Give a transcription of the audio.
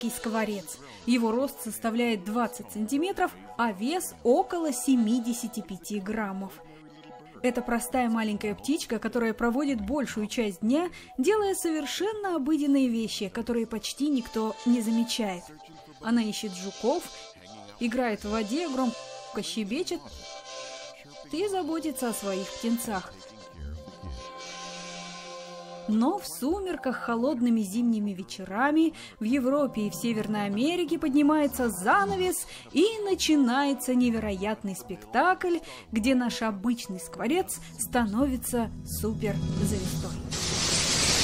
скворец. Его рост составляет 20 сантиметров, а вес около 75 граммов. Это простая маленькая птичка, которая проводит большую часть дня, делая совершенно обыденные вещи, которые почти никто не замечает. Она ищет жуков, играет в воде, громко щебечет и заботится о своих птенцах. Но в сумерках холодными зимними вечерами в Европе и в Северной Америке поднимается занавес, и начинается невероятный спектакль, где наш обычный скворец становится суперзвездой.